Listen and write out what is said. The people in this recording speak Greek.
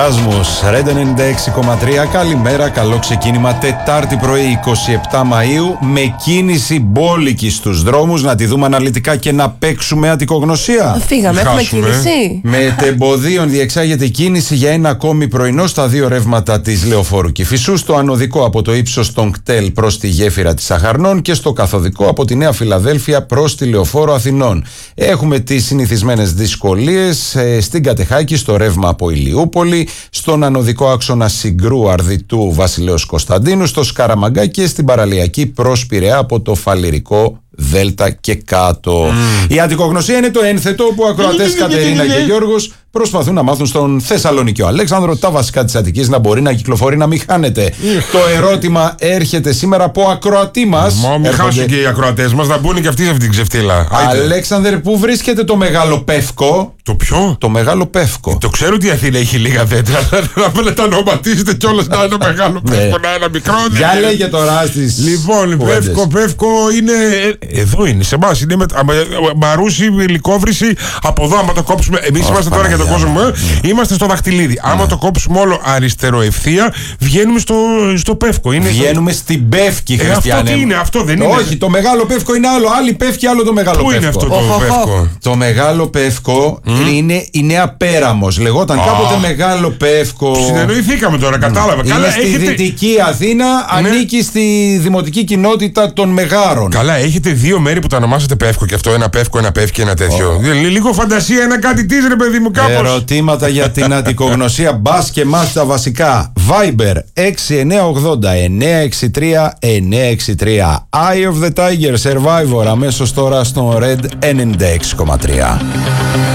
Εράσμους, Red 96,3. Καλημέρα, καλό ξεκίνημα. Τετάρτη πρωί, 27 Μαΐου, με κίνηση μπόλικη στους δρόμους. Να τη δούμε αναλυτικά και να παίξουμε Αττικογνωσία. Φύγαμε, έχουμε κίνηση. Με τεμποδίων διεξάγεται κίνηση για ένα ακόμη πρωινό στα δύο ρεύματα της Λεωφόρου Κηφισού, στο ανωδικό από το ύψος των κτέλ προς τη γέφυρα της Αχαρνών και στο καθοδικό από τη Νέα Φιλαδέλφια προς τη Λεωφόρο Αθηνών. Έχουμε τις συνηθισμένες δυσκολίες στην Κατεχάκη, στο ρεύμα από Ηλιούπολη, στον ανωδικό άξονα Συγκρού Αρδιτού Βασιλέως Κωνσταντίνου, στο Σκαραμαγκά και στην παραλιακή προς Πειραιά από το Φαλιρικό Δέλτα και κάτω. Η Αττικογνωσία είναι το ένθετο που ακροατές Κατερίνα και Γιώργος προσπαθούν να μάθουν στον Θεσσαλονίκιο Αλέξανδρο τα βασικά της Αττικής, να μπορεί να κυκλοφορεί, να μην χάνεται. Το ερώτημα έρχεται σήμερα από ακροατή μας. Μην χάσουν και οι ακροατές μας, να μπουν και αυτοί σε αυτή την ξεφτύλα. Αλέξανδρε, πού βρίσκεται το Μεγάλο Πεύκο? Το ποιο? Το Μεγάλο Πεύκο. Το ξέρω ότι η Αθήνα έχει λίγα δέντρα. Να τα ονοματίζετε κιόλας, να είναι Μεγάλο Πεύκο, να είναι μικρό. Για λέγε τώρα στις. Λοιπόν, Πεύκο είναι. Εδώ είναι, σε εμάς. Είναι Μαρούσι, Λυκόβρηση. Από εδώ, άμα το κόψουμε. Εμείς είμαστε τώρα για τον κόσμο. Είμαστε στο Δαχτυλίδι. Άμα το κόψουμε όλο αριστεροευθεία, βγαίνουμε στο Πεύκο. Βγαίνουμε στην Πεύκη, Χριστιανέ. Αυτό τι είναι, αυτό δεν είναι? Όχι, το Μεγάλο Πεύκο είναι άλλο. Άλλη Πεύκη, άλλο το Μεγάλο Πεύκο. Πού είναι αυτό το Πεύκο? Το Μεγάλο Πεύκο είναι η Νέα Πέραμος. Λεγόταν κάποτε Μεγάλο Πεύκο. Συνεννοηθήκαμε τώρα, κατάλαβα. Είναι στη Δυτική Αθήνα, ανήκει στη δημοτική κοινότητα των Μεγάρων. Καλά, έχετε δύο μέρη που τα ονομάσατε Πεύκο και αυτό. Ένα Πεύκο, ένα Πεύκο και ένα τέτοιο. Λίγο φαντασία, ένα κάτι της, ρε παιδί μου, κάπως. Ερωτήματα για την Αττικογνωσία. Μπας και μάθει τα βασικά. Viber 6980 963 963. Eye of the Tiger Survivor αμέσως τώρα στο Red 96,3.